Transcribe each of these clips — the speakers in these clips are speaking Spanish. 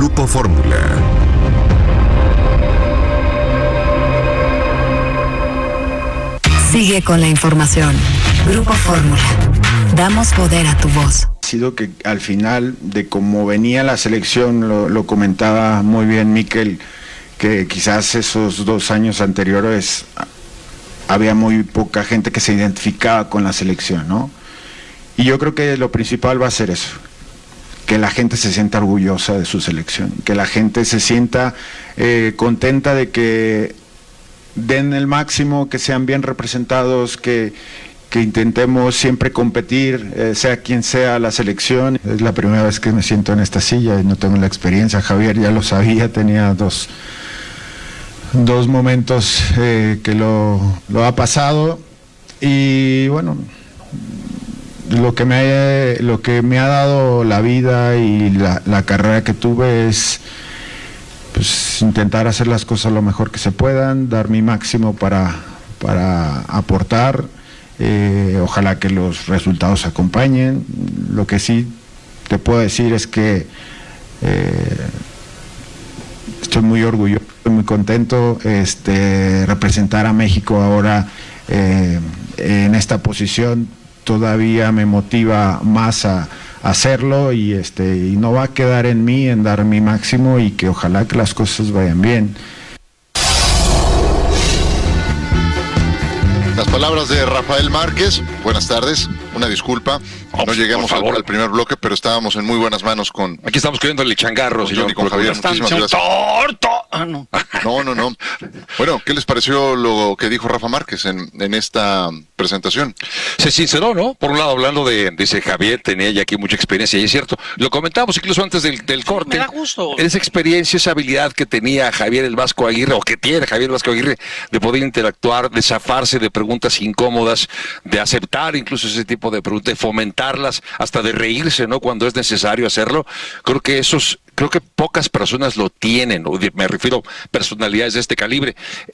Grupo Fórmula. Sigue con la información. Grupo Fórmula. Damos poder a tu voz. Ha sido que al final de cómo venía la selección, lo comentaba muy bien Mikel, que quizás esos 2 años anteriores había muy poca gente que se identificaba con la selección, ¿no? Y yo creo que lo principal va a ser eso, que la gente se sienta orgullosa de su selección, que la gente se sienta contenta de que den el máximo, que sean bien representados, que intentemos siempre competir, sea quien sea la selección. Es la primera vez que me siento en esta silla y no tengo la experiencia. Javier ya lo sabía, tenía dos momentos que lo ha pasado, y bueno, lo que me ha dado la vida y la carrera que tuve es pues intentar hacer las cosas lo mejor que se puedan, dar mi máximo para aportar. Ojalá que los resultados acompañen. Lo que sí te puedo decir es que estoy muy orgulloso, estoy muy contento. Representar a México ahora en esta posición todavía me motiva más a hacerlo, y no va a quedar en mí en dar mi máximo, y que ojalá que las cosas vayan bien. Las palabras de Rafael Márquez. Buenas tardes, una disculpa, no llegamos al primer bloque, pero estábamos en muy buenas manos con... Aquí estamos queriéndole changarro, señor. Y con Javier, muchísimas gracias. No. No. Bueno, ¿qué les pareció lo que dijo Rafa Márquez en esta presentación? Se sinceró, ¿no? Por un lado, hablando dice Javier, tenía ya aquí mucha experiencia, y es cierto, lo comentábamos incluso antes del corte. Me da gusto. Esa experiencia, esa habilidad que tenía Javier el Vasco Aguirre, o que tiene Javier el Vasco Aguirre, de poder interactuar, de zafarse de preguntas incómodas, de aceptar incluso ese tipo de preguntas, de fomentarlas, hasta de reírse, ¿no? Cuando es necesario hacerlo. Creo que pocas personas lo tienen, me refiero a personalidades de este calibre.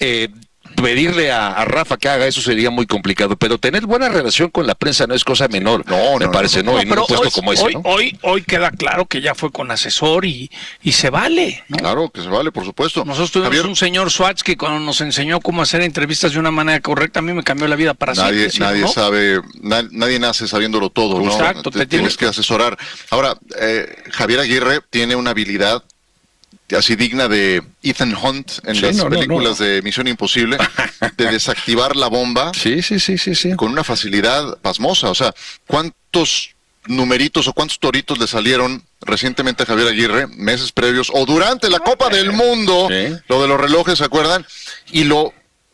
Pedirle a Rafa que haga eso sería muy complicado, pero tener buena relación con la prensa no es cosa menor, me parece, ¿no? En un puesto como ese, ¿no? Hoy queda claro que ya fue con asesor y se vale, ¿no? Claro que se vale, por supuesto. Nosotros tuvimos un señor Swatch que cuando nos enseñó cómo hacer entrevistas de una manera correcta, a mí me cambió la vida para siempre. Nadie nace sabiéndolo todo, ¿no? Exacto, te tienes que asesorar. Ahora, Javier Aguirre tiene una habilidad así digna de Ethan Hunt en las películas de Misión Imposible, de desactivar la bomba con una facilidad pasmosa. O sea, ¿cuántos numeritos o cuántos toritos le salieron recientemente a Javier Aguirre, meses previos, o durante la Copa del Mundo, lo de los relojes, ¿se acuerdan? Y lo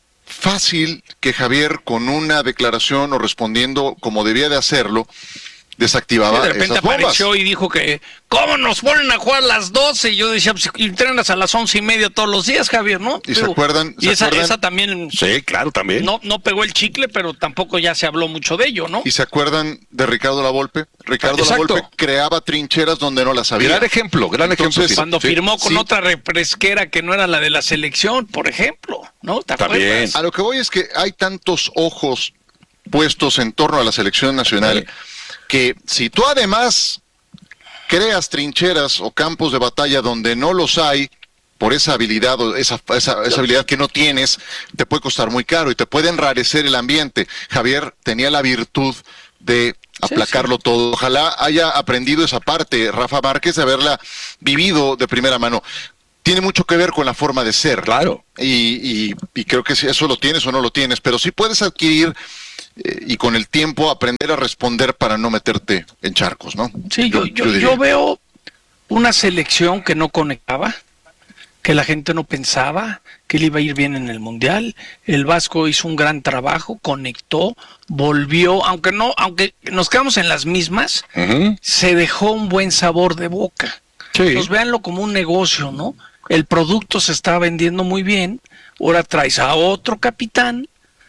fácil que Javier, con una declaración o respondiendo como debía de hacerlo, desactivaba de repente esas bombas. Apareció y dijo que ¿cómo nos ponen a jugar a las 12? Y yo decía, pues entrenas a las 11:30 todos los días, Javier, ¿no? ¿Y se acuerdan? Esa también. Sí, claro, también. No pegó el chicle, pero tampoco ya se habló mucho de ello, ¿no? ¿Y se acuerdan de Ricardo Lavolpe? Ricardo Lavolpe creaba trincheras donde no las había. Gran ejemplo. Entonces, cuando firmó con otra refresquera que no era la de la selección, por ejemplo, ¿no? ¿Te acuerdas? A lo que voy es que hay tantos ojos puestos en torno a la selección nacional que si tú además creas trincheras o campos de batalla donde no los hay, por esa habilidad o esa habilidad que no tienes, te puede costar muy caro y te puede enrarecer el ambiente. Javier tenía la virtud de aplacarlo todo. Ojalá haya aprendido esa parte, Rafa Márquez, de haberla vivido de primera mano. Tiene mucho que ver con la forma de ser. Claro. Y creo que si eso lo tienes o no lo tienes, pero sí puedes adquirir y con el tiempo aprender a responder para no meterte en charcos, ¿no? Sí, yo veo una selección que no conectaba, que la gente no pensaba que le iba a ir bien en el Mundial. El Vasco hizo un gran trabajo, conectó, volvió, aunque nos quedamos en las mismas, se dejó un buen sabor de boca. Sí. Entonces véanlo como un negocio, ¿no? El producto se está vendiendo muy bien, ahora traes a otro capitán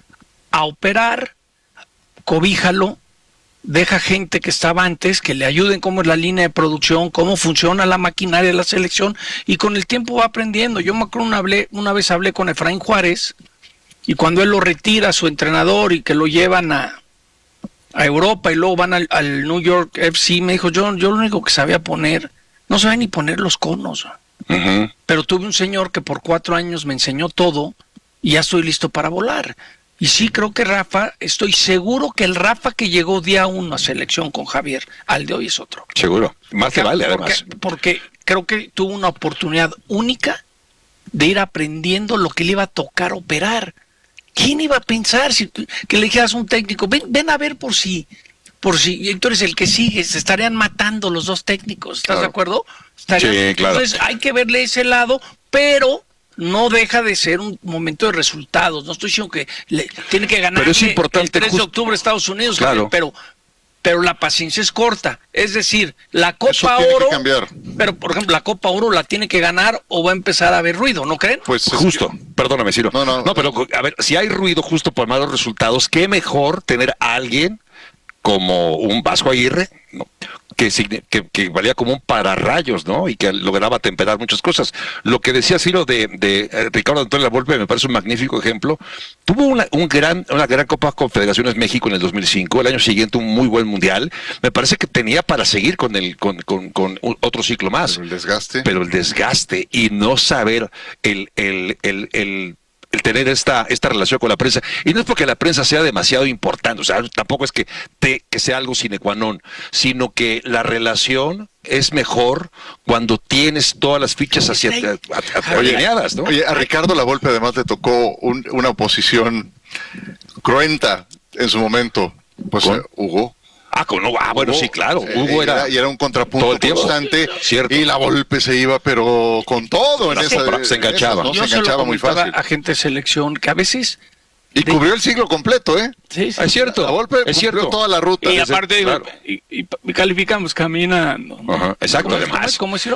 a operar, cobíjalo, deja gente que estaba antes, que le ayuden cómo es la línea de producción, cómo funciona la maquinaria de la selección, y con el tiempo va aprendiendo. Yo me acuerdo una vez hablé con Efraín Juárez, y cuando él lo retira a su entrenador y que lo llevan a Europa y luego van al New York FC, me dijo, yo lo único que sabía poner, no sabía ni poner los conos. Pero tuve un señor que por 4 años me enseñó todo y ya estoy listo para volar. Y sí, creo que Rafa, estoy seguro que el Rafa que llegó día 1 a selección con Javier, al de hoy es otro. Seguro. Más que vale, además. Porque creo que tuvo una oportunidad única de ir aprendiendo lo que le iba a tocar operar. ¿Quién iba a pensar que le dijeras a un técnico, ven a ver por si y tú eres el que sigue, se estarían matando los dos técnicos, ¿estás de acuerdo? Sí, claro. Entonces hay que verle ese lado, pero no deja de ser un momento de resultados. No estoy diciendo que tiene que ganar el 3 de octubre Estados Unidos, claro. Pero la paciencia es corta. Es decir, la Copa Oro, pero por ejemplo, la Copa Oro la tiene que ganar o va a empezar a haber ruido, ¿no creen? Pues justo, perdóname, Ciro. No, pero a ver, si hay ruido justo por malos resultados, qué mejor tener a alguien como un Vasco Aguirre, ¿no? que valía como un pararrayos, ¿no? Y que lograba temperar muchas cosas. Lo que decía Ciro de Ricardo Antonio Lavolpe me parece un magnífico ejemplo. Tuvo una gran Copa Confederaciones México en el 2005, el año siguiente un muy buen mundial. Me parece que tenía para seguir con otro ciclo más. Pero el desgaste y no saber el tener esta relación con la prensa, y no es porque la prensa sea demasiado importante, o sea, tampoco es que sea algo sine qua non, sino que la relación es mejor cuando tienes todas las fichas alineadas, ¿no? Oye, a Ricardo Lavolpe además le tocó una oposición cruenta en su momento, pues Hugo. Bueno, sí, claro. Hugo era un contrapunto constante. Cierto. Y Lavolpe se iba, pero con todo. Se enganchaba. Yo se lo muy fácil. A gente de selección que a veces... Y cubrió el siglo completo, ¿eh? Sí. Es cierto. Lavolpe cubrió toda la ruta. Y aparte, claro. y calificamos caminando. Ajá, exacto, además. ¿Cómo decirlo?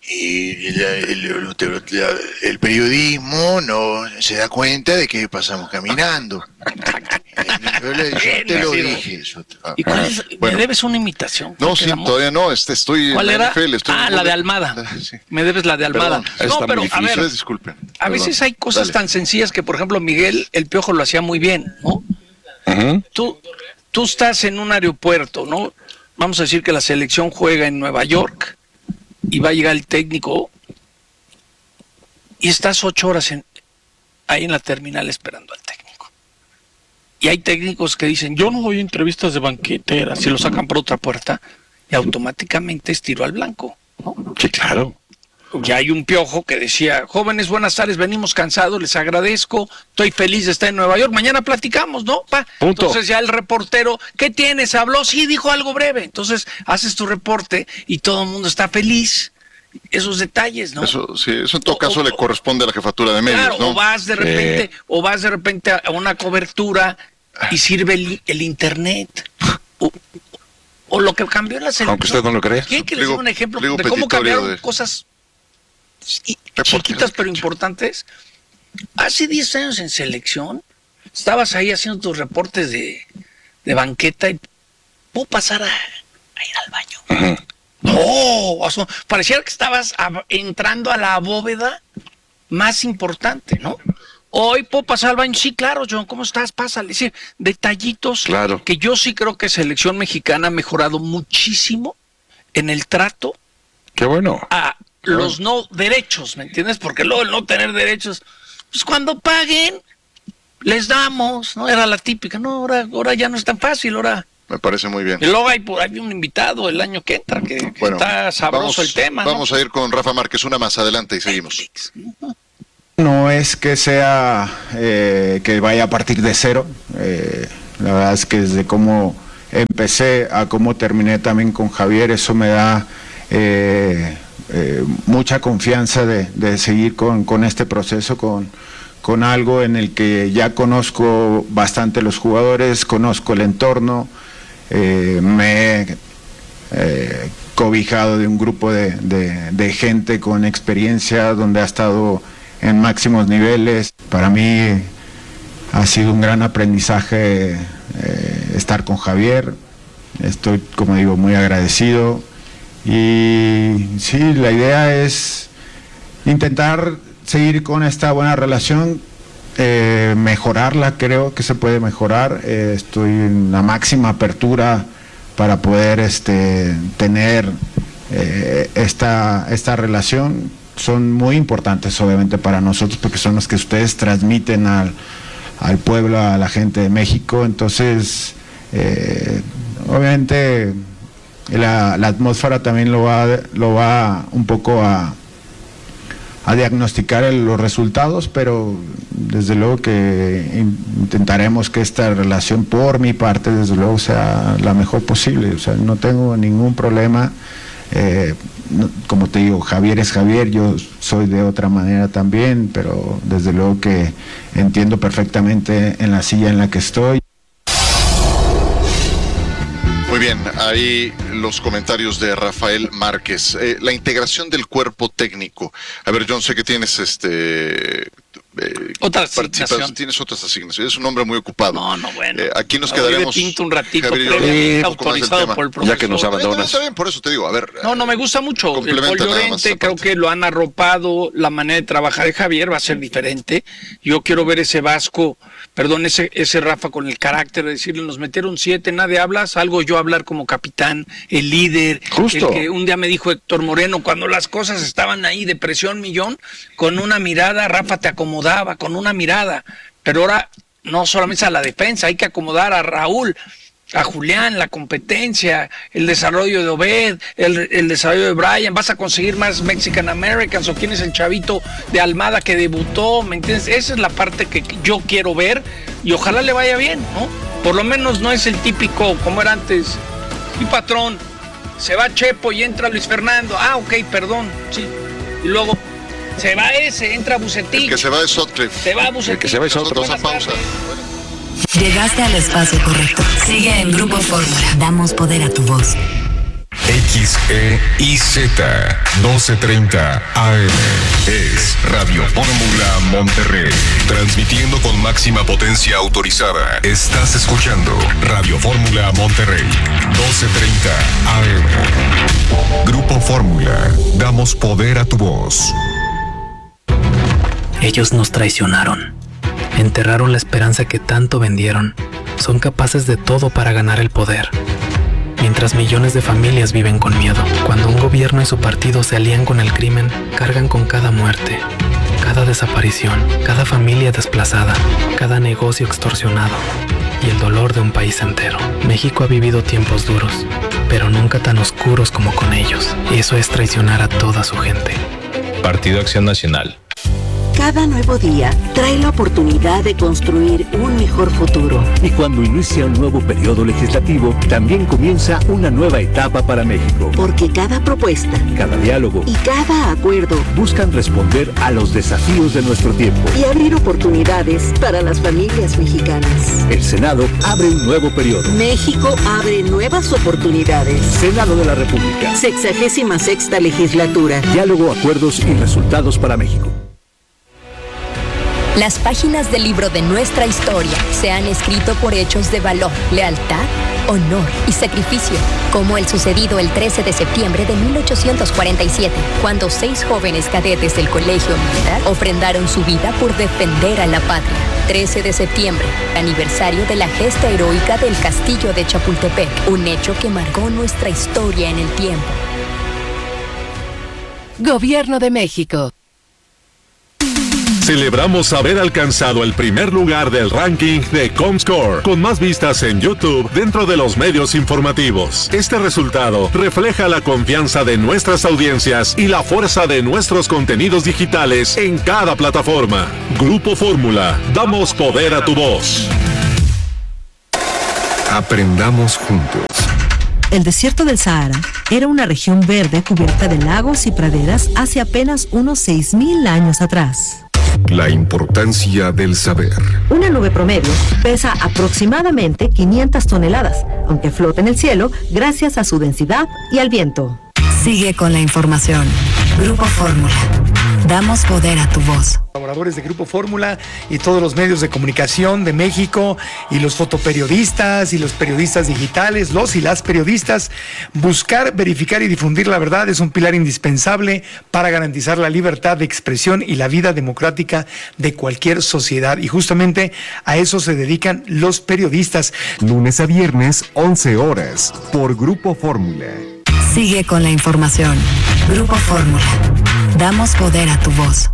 El periodismo no se da cuenta de que pasamos caminando. Yo te lo dije eso. ¿Y cuál es? ¿Me debes una imitación? No, sí, todavía no. Estoy ¿Cuál era? NFL, la de Almada. Sí. Me debes la de Almada. Perdón, no, pero a ver, disculpen. A veces hay cosas tan sencillas que, por ejemplo, Miguel, el Piojo lo hacía muy bien, ¿no? Tú estás en un aeropuerto, ¿no? Vamos a decir que la selección juega en Nueva York y va a llegar el técnico y estás 8 horas ahí en la terminal esperando al técnico. Y hay técnicos que dicen, yo no doy entrevistas de banqueteras, y lo sacan por otra puerta y automáticamente es tiro al blanco, ¿no? Sí, claro. Ya hay un Piojo que decía, jóvenes, buenas tardes, venimos cansados, les agradezco, estoy feliz de estar en Nueva York, mañana platicamos, ¿no? Entonces ya el reportero, ¿qué tienes? ¿Habló? Sí, dijo algo breve. Entonces haces tu reporte y todo el mundo está feliz. Esos detalles, ¿no? Eso en todo caso le corresponde a la jefatura de medios, claro, ¿no? O vas de repente a una cobertura y sirve el internet. O lo que cambió en la selección. Aunque usted no lo crea. ¿Quién que les dé un ejemplo de cómo cambiaron cosas chiquitas pero importantes? Hace 10 años en selección estabas ahí haciendo tus reportes de banqueta y puedo pasar a ir al baño. No, parecía que estabas entrando a la bóveda más importante, ¿no? Hoy puedo pasar al baño, sí, claro, John, ¿cómo estás? Pásale. Es decir, detallitos que yo sí creo que selección mexicana ha mejorado muchísimo en el trato. Qué bueno. A los no derechos, ¿me entiendes? Porque luego el no tener derechos, pues cuando paguen, les damos, ¿no? Era la típica, no, ahora ya no es tan fácil, ahora... Me parece muy bien. Y luego hay un invitado el año que entra, que está sabroso el tema, ¿no? Vamos a ir con Rafa Márquez una más adelante y seguimos. No es que sea que vaya a partir de cero, la verdad es que desde cómo empecé a cómo terminé también con Javier, eso me da mucha confianza de seguir con este proceso, con algo en el que ya conozco bastante los jugadores, conozco el entorno, me he cobijado de un grupo de gente con experiencia donde ha estado en máximos niveles. Para mí ha sido un gran aprendizaje estar con Javier. Estoy, como digo, muy agradecido. Y sí, la idea es intentar seguir con esta buena relación, mejorarla, creo que se puede mejorar. Estoy en la máxima apertura para poder tener esta relación. son muy importantes obviamente para nosotros, porque son los que ustedes transmiten al pueblo, a la gente de México. Entonces, obviamente la atmósfera también lo va un poco a diagnosticar los resultados, pero desde luego que intentaremos que esta relación, por mi parte, desde luego sea la mejor posible. O sea, no tengo ningún problema. Como te digo, Javier es Javier, yo soy de otra manera también, pero desde luego que entiendo perfectamente en la silla en la que estoy. Muy bien, ahí los comentarios de Rafael Márquez. La integración del cuerpo técnico. A ver, John, sé que tienes otra asignación. Tienes otras asignaciones. Es un hombre muy ocupado. No, bueno. Aquí nos quedaremos. Pinto un ratito, autorizado por el profesor. Ya que nos abandonas. Está bien, por eso te digo, a ver. No me gusta mucho. El Paul Llorente, creo que lo han arropado. La manera de trabajar de Javier va a ser diferente. Yo quiero ver ese Vasco, ese Rafa con el carácter de decirle, nos metieron 7, nadie habla, salgo yo a hablar como capitán, el líder. Justo. El que un día me dijo Héctor Moreno, cuando las cosas estaban ahí de presión millón, con una mirada, Rafa te acomodaba, con una mirada. Pero ahora no solamente a la defensa, hay que acomodar a Raúl, a Julián, la competencia, el desarrollo de Obed, el desarrollo de Brian. Vas a conseguir más Mexican Americans, o quién es el chavito de Almada que debutó, ¿me entiendes? Esa es la parte que yo quiero ver y ojalá le vaya bien, ¿no? Por lo menos no es el típico como era antes. Y patrón, se va Chepo y entra Luis Fernando. Ah, ok, perdón, sí. Y luego se va entra Bucetich. El que se va es Sutcliffe. Se va Bucetich. El que se va es otro. Nosotros a pausa. Llegaste al espacio correcto. Sigue en Grupo Fórmula. Damos poder a tu voz. XEIZ 1230 AM es Radio Fórmula Monterrey, transmitiendo con máxima potencia autorizada. Estás escuchando Radio Fórmula Monterrey 1230 AM. Grupo Fórmula, damos poder a tu voz. Ellos nos traicionaron, enterraron la esperanza que tanto vendieron. Son capaces de todo para ganar el poder, mientras millones de familias viven con miedo. Cuando un gobierno y su partido se alían con el crimen, cargan con cada muerte, cada desaparición, cada familia desplazada, cada negocio extorsionado y el dolor de un país entero. México ha vivido tiempos duros, pero nunca tan oscuros como con ellos, y eso es traicionar a toda su gente. Partido Acción Nacional. Cada nuevo día trae la oportunidad de construir un mejor futuro. Y cuando inicia un nuevo periodo legislativo, también comienza una nueva etapa para México. Porque cada propuesta, cada diálogo y cada acuerdo buscan responder a los desafíos de nuestro tiempo y abrir oportunidades para las familias mexicanas. El Senado abre un nuevo periodo. México abre nuevas oportunidades. Senado de la República. 66ª legislatura. Diálogo, acuerdos y resultados para México. Las páginas del libro de nuestra historia se han escrito por hechos de valor, lealtad, honor y sacrificio, como el sucedido el 13 de septiembre de 1847, cuando 6 jóvenes cadetes del Colegio Militar ofrendaron su vida por defender a la patria. 13 de septiembre, aniversario de la gesta heroica del Castillo de Chapultepec, un hecho que marcó nuestra historia en el tiempo. Gobierno de México. Celebramos haber alcanzado el primer lugar del ranking de Comscore, con más vistas en YouTube dentro de los medios informativos. Este resultado refleja la confianza de nuestras audiencias y la fuerza de nuestros contenidos digitales en cada plataforma. Grupo Fórmula, damos poder a tu voz. Aprendamos juntos. El desierto del Sahara era una región verde cubierta de lagos y praderas hace apenas unos 6,000 años atrás. La importancia del saber. Una nube promedio pesa aproximadamente 500 toneladas, aunque flota en el cielo gracias a su densidad y al viento. Sigue con la información. Grupo Fórmula. Damos poder a tu voz. Colaboradores de Grupo Fórmula y todos los medios de comunicación de México y los fotoperiodistas y los periodistas digitales, los y las periodistas, buscar, verificar y difundir la verdad es un pilar indispensable para garantizar la libertad de expresión y la vida democrática de cualquier sociedad, y justamente a eso se dedican los periodistas. Lunes a viernes, 11 horas, por Grupo Fórmula. Sigue con la información. Grupo Fórmula. Damos poder a tu voz.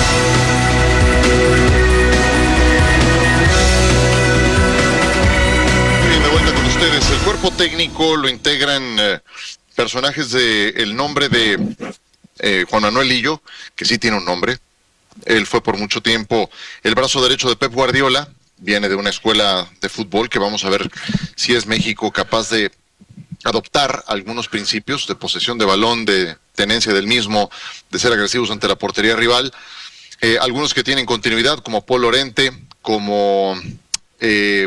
Bien, de vuelta con ustedes. El cuerpo técnico lo integran personajes de el nombre de Juan Manuel Lillo, que sí tiene un nombre. Él fue por mucho tiempo el brazo derecho de Pep Guardiola. Viene de una escuela de fútbol que vamos a ver si es México capaz de adoptar algunos principios de posesión de balón, de tenencia del mismo, de ser agresivos ante la portería rival. Algunos que tienen continuidad, como Paul Lorente, como el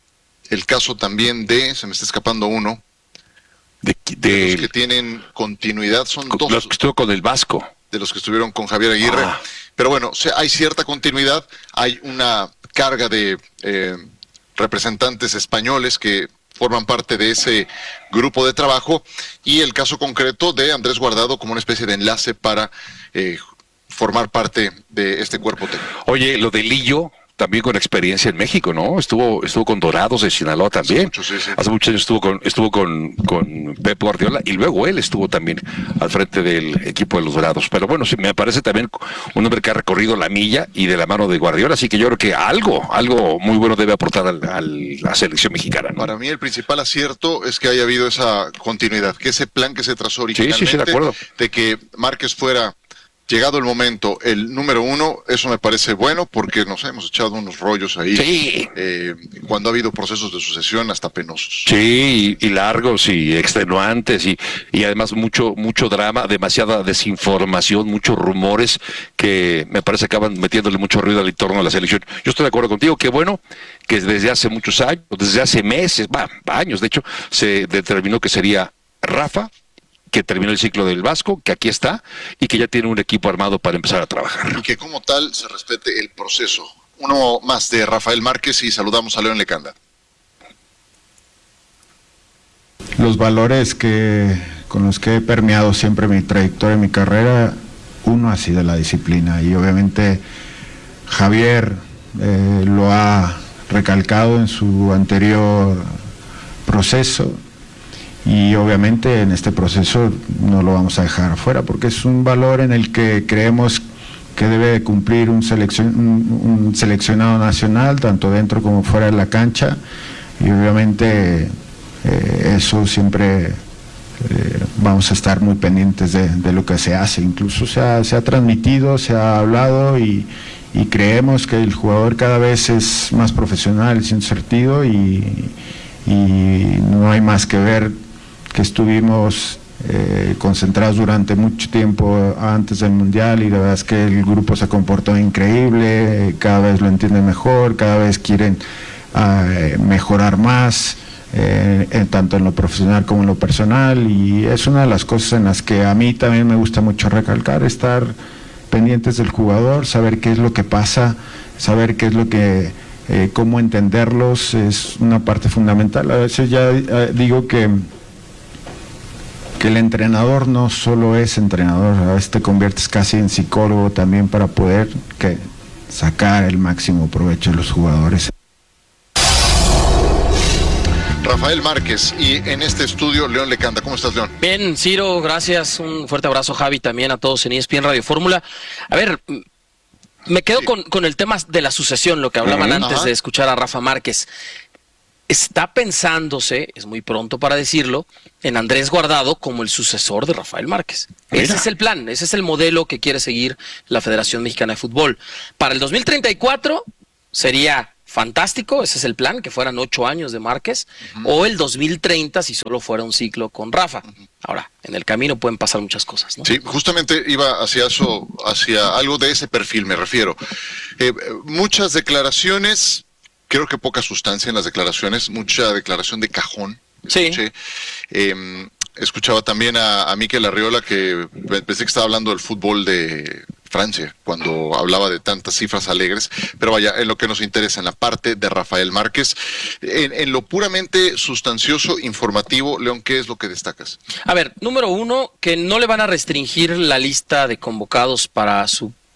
caso también de, se me está escapando uno, de los que tienen continuidad, son dos. Los que estuvo con el Vasco. De los que estuvieron con Javier Aguirre. Pero bueno, hay cierta continuidad, hay una carga de representantes españoles que forman parte de ese grupo de trabajo, y el caso concreto de Andrés Guardado como una especie de enlace para formar parte de este cuerpo técnico. Oye, lo de Lillo, también con experiencia en México, ¿no? Estuvo con Dorados de Sinaloa también. Hace muchos años estuvo con Pep Guardiola, y luego él estuvo también al frente del equipo de los Dorados. Pero bueno, sí, me parece también un hombre que ha recorrido la milla y de la mano de Guardiola, así que yo creo que algo muy bueno debe aportar a la selección mexicana, ¿no? Para mí el principal acierto es que haya habido esa continuidad, que ese plan que se trazó originalmente, sí, de acuerdo, de que Márquez fuera, llegado el momento, el número uno, eso me parece bueno, porque nos hemos echado unos rollos ahí. Sí. Cuando ha habido procesos de sucesión hasta penosos. Sí, y largos y extenuantes, y además mucho drama, demasiada desinformación, muchos rumores que me parece acaban metiéndole mucho ruido al entorno de la selección. Yo estoy de acuerdo contigo, qué bueno que desde hace muchos años, desde hace meses, años de hecho, se determinó que sería Rafa, que terminó el ciclo del Vasco, que aquí está y que ya tiene un equipo armado para empezar a trabajar. Y que como tal se respete el proceso. Uno más de Rafael Márquez, y saludamos a León Lecanda. Los valores con los que he permeado siempre mi trayectoria, mi carrera, uno ha sido la disciplina, y obviamente Javier lo ha recalcado en su anterior proceso. Y obviamente en este proceso no lo vamos a dejar afuera, porque es un valor en el que creemos que debe cumplir un seleccionado nacional, tanto dentro como fuera de la cancha, y obviamente eso siempre vamos a estar muy pendientes de lo que se hace. Incluso se ha transmitido, se ha hablado, y creemos que el jugador cada vez es más profesional, sin sentido, y no hay más que ver que estuvimos concentrados durante mucho tiempo antes del Mundial, y la verdad es que el grupo se comportó increíble, cada vez lo entienden mejor, cada vez quieren mejorar más, tanto en lo profesional como en lo personal, y es una de las cosas en las que a mí también me gusta mucho recalcar, estar pendientes del jugador, saber qué es lo que pasa, saber qué es lo que cómo entenderlos es una parte fundamental. A veces ya digo que el entrenador no solo es entrenador, a veces te conviertes casi en psicólogo también para poder sacar el máximo provecho de los jugadores. Rafael Márquez, y en este estudio León Lecanda. ¿Cómo estás, León? Bien, Ciro, gracias. Un fuerte abrazo, Javi, también a todos en ESPN Radio Fórmula. A ver, me quedo con el tema de la sucesión, lo que hablaban antes de escuchar a Rafa Márquez. Está pensándose, es muy pronto para decirlo, en Andrés Guardado como el sucesor de Rafael Márquez. Ese es el plan, ese es el modelo que quiere seguir la Federación Mexicana de Fútbol. Para el 2034 sería fantástico, ese es el plan, que fueran 8 años de Márquez, o el 2030 si solo fuera un ciclo con Rafa. Ahora, en el camino pueden pasar muchas cosas, ¿no? Sí, justamente iba hacia eso, hacia algo de ese perfil, me refiero. Muchas declaraciones, creo que poca sustancia en las declaraciones, mucha declaración de cajón. Sí. Escuchaba también a Mikel Arriola, que pensé que estaba hablando del fútbol de Francia, cuando hablaba de tantas cifras alegres, pero vaya, en lo que nos interesa, en la parte de Rafael Márquez, en lo puramente sustancioso, informativo, León, ¿qué es lo que destacas? A ver, número uno, que no le van a restringir la lista de convocados para su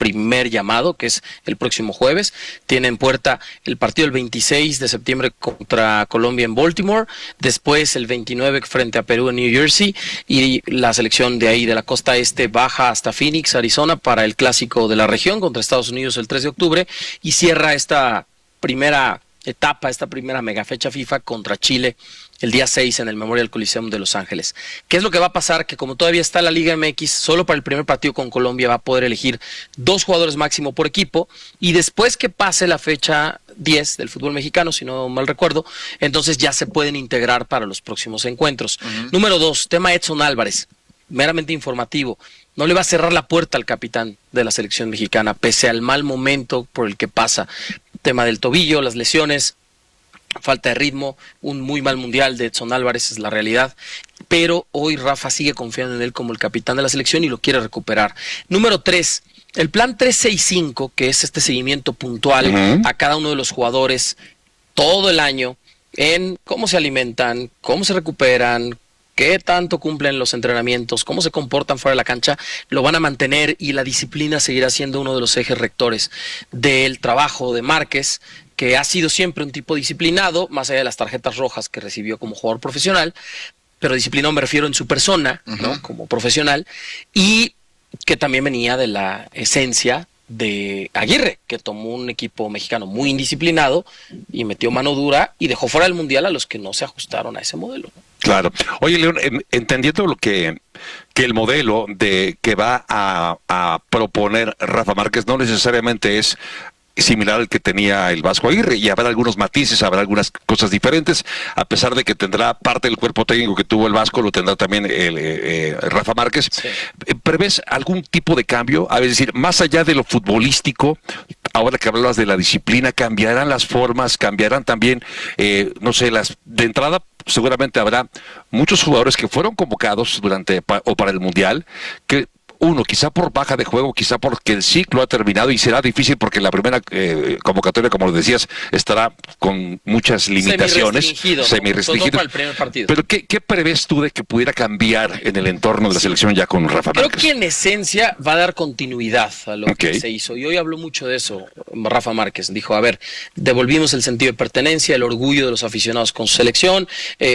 primer llamado, que es el próximo jueves. Tiene en puerta el partido el 26 de septiembre contra Colombia en Baltimore, después el 29 frente a Perú en New Jersey, y la selección de ahí de la costa este baja hasta Phoenix, Arizona, para el clásico de la región contra Estados Unidos el 3 de octubre, y cierra esta primera etapa, esta primera mega fecha FIFA contra Chile el día 6 en el Memorial Coliseum de Los Ángeles. ¿Qué es lo que va a pasar? Que como todavía está la Liga MX, solo para el primer partido con Colombia va a poder elegir 2 jugadores máximo por equipo, y después que pase la fecha 10 del fútbol mexicano, si no mal recuerdo, entonces ya se pueden integrar para los próximos encuentros. Número 2, tema Edson Álvarez, meramente informativo. No le va a cerrar la puerta al capitán de la selección mexicana, pese al mal momento por el que pasa. Tema del tobillo, las lesiones, falta de ritmo, un muy mal mundial de Edson Álvarez es la realidad, pero hoy Rafa sigue confiando en él como el capitán de la selección y lo quiere recuperar. Número 3, el plan 365, que es este seguimiento puntual a cada uno de los jugadores todo el año en cómo se alimentan, cómo se recuperan, qué tanto cumplen los entrenamientos, cómo se comportan fuera de la cancha, lo van a mantener, y la disciplina seguirá siendo uno de los ejes rectores del trabajo de Márquez, que ha sido siempre un tipo disciplinado, más allá de las tarjetas rojas que recibió como jugador profesional, pero disciplinado me refiero en su persona, ¿no? Como profesional, y que también venía de la esencia de Aguirre, que tomó un equipo mexicano muy indisciplinado y metió mano dura y dejó fuera del Mundial a los que no se ajustaron a ese modelo, ¿no? Claro. Oye, León, entendiendo lo que el modelo de que va a proponer Rafa Márquez no necesariamente es similar al que tenía el Vasco Aguirre, y habrá algunos matices, habrá algunas cosas diferentes, a pesar de que tendrá parte del cuerpo técnico que tuvo el Vasco, lo tendrá también Rafa Márquez. Sí. ¿Prevés algún tipo de cambio? Es decir, más allá de lo futbolístico, ahora que hablabas de la disciplina, ¿cambiarán las formas? ¿Cambiarán también, no sé, de entrada? Seguramente habrá muchos jugadores que fueron convocados o para el Mundial, que uno, quizá por baja de juego, quizá porque el ciclo ha terminado y será difícil porque la primera convocatoria, como lo decías, estará con muchas limitaciones. Semi-restringido. ¿No? Para el primer partido. Pero ¿qué prevés tú de que pudiera cambiar en el entorno de la selección ya con Rafa Márquez? Creo que en esencia va a dar continuidad a lo que se hizo. Y hoy habló mucho de eso Rafa Márquez. Dijo, a ver, devolvimos el sentido de pertenencia, el orgullo de los aficionados con su selección,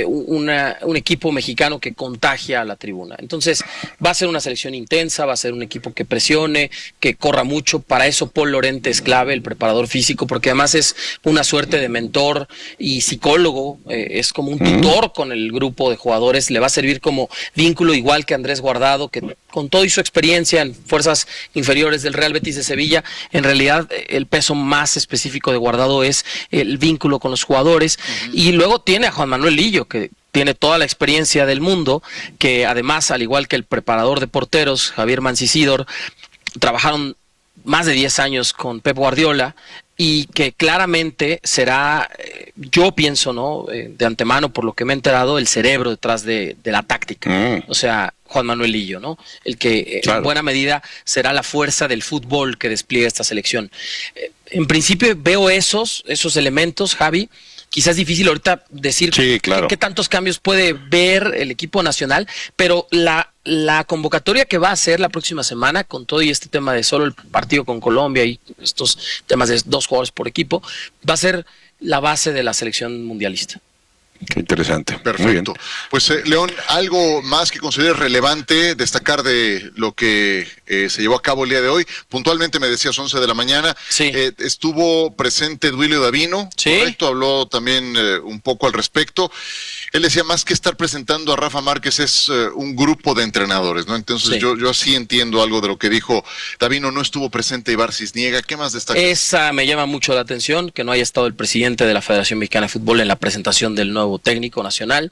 un equipo mexicano que contagia a la tribuna. Entonces, va a ser una selección intensa, va a ser un equipo que presione, que corra mucho. Para eso Paul Lorente es clave, el preparador físico, porque además es una suerte de mentor y psicólogo, es como un tutor con el grupo de jugadores, le va a servir como vínculo, igual que Andrés Guardado, que con todo y su experiencia en fuerzas inferiores del Real Betis de Sevilla, en realidad el peso más específico de Guardado es el vínculo con los jugadores. Y luego tiene a Juan Manuel Lillo, que tiene toda la experiencia del mundo, que además, al igual que el preparador de porteros, Javier Mancisidor, trabajaron más de 10 años con Pep Guardiola, y que claramente será, yo pienso, ¿no?, de antemano, por lo que me he enterado, el cerebro detrás de la táctica. O sea, Juan Manuel Lillo, ¿no? El que en buena medida será la fuerza del fútbol que despliega esta selección. En principio veo esos elementos, Javi. Quizás es difícil ahorita decir qué tantos cambios puede ver el equipo nacional, pero la convocatoria que va a hacer la próxima semana, con todo y este tema de solo el partido con Colombia y estos temas de 2 jugadores por equipo, va a ser la base de la selección mundialista. Qué interesante. Perfecto. Pues León, ¿algo más que consideres relevante destacar de lo que se llevó a cabo el día de hoy? Puntualmente me decías 11 de la mañana. Sí. Estuvo presente Duilio Davino, ¿correcto? Habló también un poco al respecto. Él decía, más que estar presentando a Rafa Márquez, es un grupo de entrenadores, ¿no? Entonces yo así entiendo algo de lo que dijo Davino. No estuvo presente Ibar Cisniega. ¿Qué más destaca? Esa me llama mucho la atención, que no haya estado el presidente de la Federación Mexicana de Fútbol en la presentación del nuevo técnico nacional.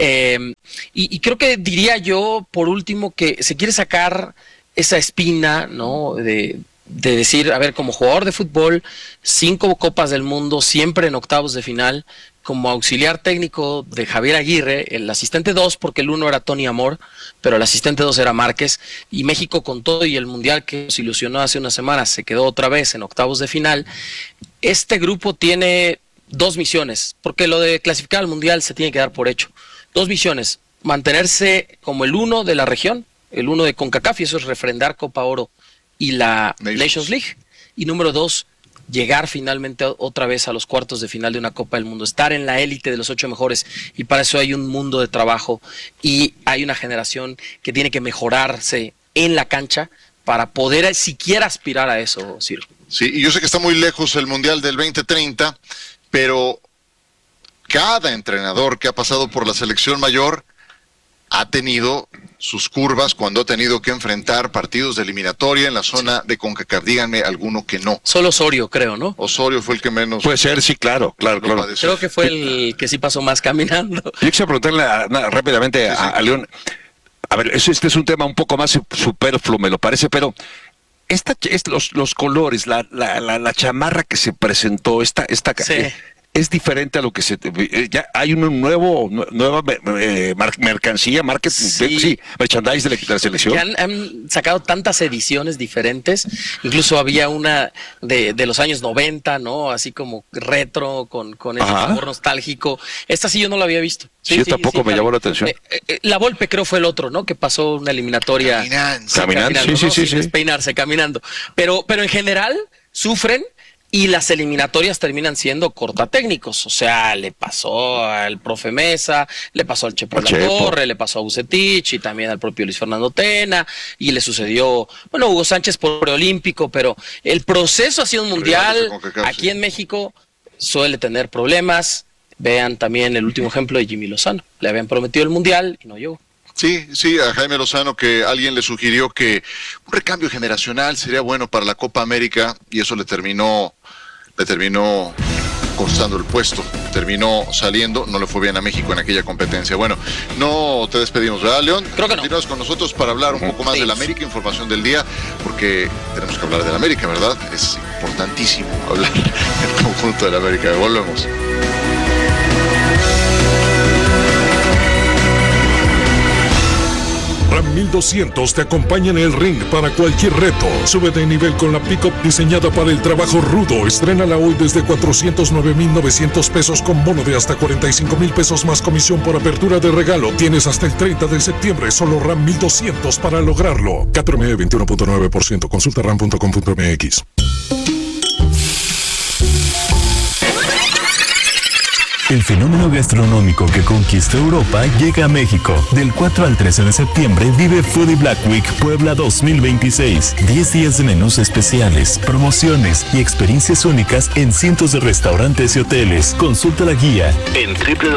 Y creo que diría yo, por último, que se quiere sacar esa espina, ¿no?, de decir, a ver, como jugador de fútbol, 5 Copas del Mundo, siempre en octavos de final, como auxiliar técnico de Javier Aguirre, el asistente 2, porque el 1 era Tony Amor, pero el asistente 2 era Márquez, y México, con todo y el Mundial que nos ilusionó hace unas semanas, se quedó otra vez en octavos de final. Este grupo tiene 2 misiones, porque lo de clasificar al Mundial se tiene que dar por hecho. 2 misiones: mantenerse como el 1 de la región, el 1 de CONCACAF, y eso es refrendar Copa Oro y la Nations League. Y número 2, llegar finalmente otra vez a los cuartos de final de una Copa del Mundo, estar en la élite de los 8 mejores, y para eso hay un mundo de trabajo y hay una generación que tiene que mejorarse en la cancha para poder siquiera aspirar a eso, Ciro. Sí, y yo sé que está muy lejos el Mundial del 2030, pero cada entrenador que ha pasado por la selección mayor ha tenido sus curvas cuando ha tenido que enfrentar partidos de eliminatoria en la zona de CONCACAF. Díganme alguno que no. Solo Osorio, creo, ¿no? Osorio fue el que menos... Puede ser, sí, claro. Creo que fue el que sí pasó más caminando. Yo quisiera preguntarle rápidamente a León. A ver, este es un tema un poco más superfluo, me lo parece, pero los colores, la chamarra que se presentó, esta es diferente a lo que ya hay nueva mercancía, marketing, merchandise de la selección. Que han sacado tantas ediciones diferentes, incluso había una de los años 90, ¿no? Así como retro, con ese sabor nostálgico. Esta sí yo no la había visto. Sí, tampoco me llamó la atención. La Volpe creo fue el otro, ¿no? Que pasó una eliminatoria caminando, sin despeinarse, caminando. Pero en general sufren. Y las eliminatorias terminan siendo cortatécnicos, o sea, le pasó al profe Mesa, le pasó al Chepo La Torre, le pasó a Vucetich y también al propio Luis Fernando Tena, y le sucedió, Hugo Sánchez por preolímpico, pero el proceso ha sido un mundial, aquí en México suele tener problemas. Vean también el último ejemplo de Jimmy Lozano, le habían prometido el mundial y no llegó. Sí, a Jaime Lozano, que alguien le sugirió que un recambio generacional sería bueno para la Copa América, y eso le terminó costando el puesto, terminó saliendo, no le fue bien a México en aquella competencia. Bueno, no te despedimos, ¿verdad, León? Creo que no. Continúas con nosotros para hablar un poco más de la América, información del día, porque tenemos que hablar de la América, ¿verdad? Es importantísimo hablar del conjunto de la América. Volvemos. Ram 1200 te acompaña en el ring para cualquier reto. Sube de nivel con la pick-up diseñada para el trabajo rudo. Estrénala hoy desde 409,900 pesos con bono de hasta 45,000 pesos más comisión por apertura de regalo. Tienes hasta el 30 de septiembre. Solo Ram 1200 para lograrlo. CAT-RME 21.9%. Consulta ram.com.mx. El fenómeno gastronómico que conquistó Europa llega a México. Del 4 al 13 de septiembre vive Foodie Black Week Puebla 2026. 10 días de menús especiales, promociones y experiencias únicas en cientos de restaurantes y hoteles. Consulta la guía en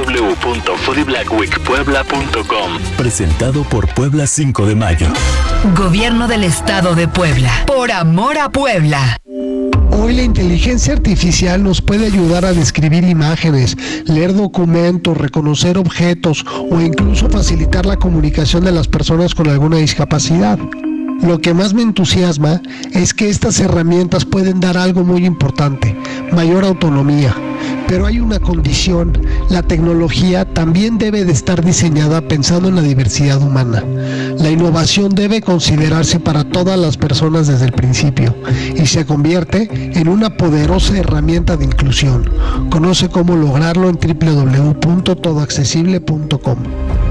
www.foodieblackweekpuebla.com. Presentado por Puebla 5 de Mayo. Gobierno del Estado de Puebla. Por amor a Puebla. Hoy la inteligencia artificial nos puede ayudar a describir imágenes, leer documentos, reconocer objetos o incluso facilitar la comunicación de las personas con alguna discapacidad. Lo que más me entusiasma es que estas herramientas pueden dar algo muy importante, mayor autonomía. Pero hay una condición: la tecnología también debe de estar diseñada pensando en la diversidad humana. La innovación debe considerarse para todas las personas desde el principio y se convierte en una poderosa herramienta de inclusión. Conoce cómo lograrlo en www.todoaccesible.com.